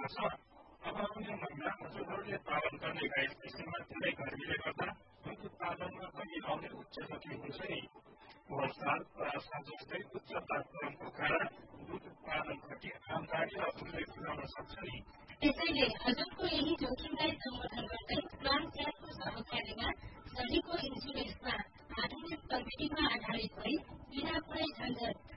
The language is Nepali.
छ। अब आउने महिना हजुरहरूले पालन गर्ने गाई किसिममा धेरै गर्मीले गर्दा दुध उत्पादनमा कमी आउने उच्च जोखिम हुन्छ नि। वर्षाल रासा जस्तै उच्च तापक्रमको कारण दुध उत्पादन घटी आमदानीमा उल्लेख पुर्याउन सक्छ नि। त्यसैले हजुरको यही जोखिमलाई सम्बोधन गर्दै प्लान्ट केयरको सहकार्यमा शरीरको इन्सुरेन्समा आधुनिक प्रविधिमा आधारित भई बिना कुनै झन्झट